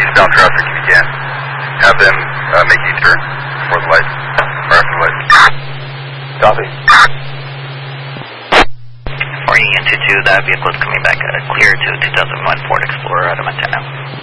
eastbound traffic if you can. Have them make U-turn before the light, or after the light. Copy. For Union 22, that vehicle is coming back clear to 2001 Ford Explorer out of Montana.